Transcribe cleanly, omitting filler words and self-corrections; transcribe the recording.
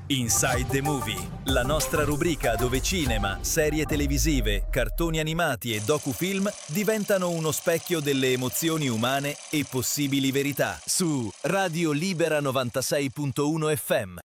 Inside the Movie, la nostra rubrica dove cinema, serie televisive, cartoni animati e docufilm diventano uno specchio delle emozioni umane e possibili verità. Su Radio Libera 96.1 FM.